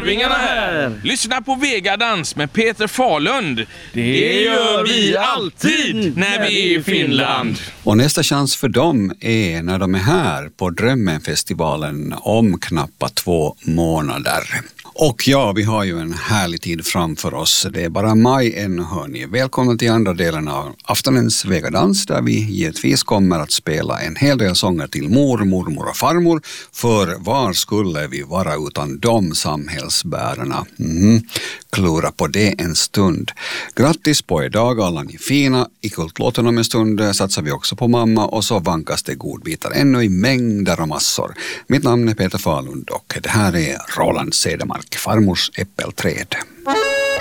Arvingarna här! Lyssna på Vegadans med Peter Falund. Det gör vi alltid när vi är i Finland. Och nästa chans för dem är när de är här på Drömmenfestivalen om knappt 2 månader. Och ja, vi har ju en härlig tid framför oss. Det är bara maj ännu, hörni. Välkomna till andra delen av aftonens Vegadans, där vi givetvis kommer att spela en hel del sånger till mormor och farmor. För var skulle vi vara utan de samhällsbärarna? Klura på det en stund. Grattis på er dag, alla ni fina. I kultlåten om en stund satsar vi också på mamma, och så vankas det godbitar ännu i mängder och massor. Mitt namn är Peter Falund och det här är Roland Cedermark, farmors äppelträd.